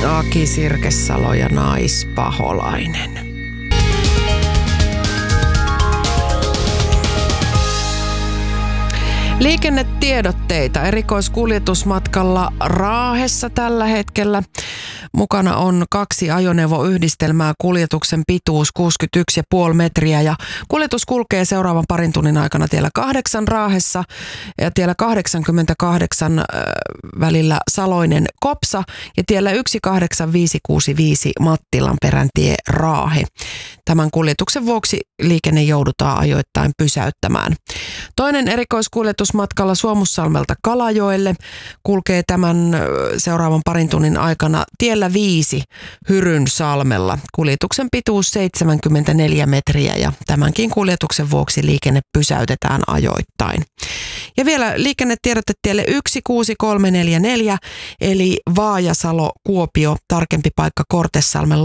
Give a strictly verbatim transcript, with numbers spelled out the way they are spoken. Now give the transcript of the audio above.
Aki Sirkesalo ja Naispaholainen. Liikennetiedotteita erikoiskuljetusmatkalla Raahessa tällä hetkellä. Mukana on kaksi ajoneuvoyhdistelmää, kuljetuksen pituus kuusikymmentäyksi pilkku viisi metriä ja kuljetus kulkee seuraavan parin tunnin aikana tiellä kahdeksan Raahessa ja tiellä kahdeksankymmentäkahdeksan äh, välillä Saloinen Kopsa ja tiellä yksi kahdeksan viisi kuusi viisi Mattilanperäntie Raahe. Tämän kuljetuksen vuoksi liikenne joudutaan ajoittain pysäyttämään. Toinen erikoiskuljetusmatkalla Suomussalmelta Kalajoelle kulkee tämän seuraavan parin tunnin aikana tiellä viisi Hyrynsalmella. Kuljetuksen pituus seitsemänkymmentäneljä metriä ja tämänkin kuljetuksen vuoksi liikenne pysäytetään ajoittain. Ja vielä liikennetiedote tielle yksi kuusi kolme neljä neljä eli Vaajasalo Kuopio, tarkempi paikka Kortesalmen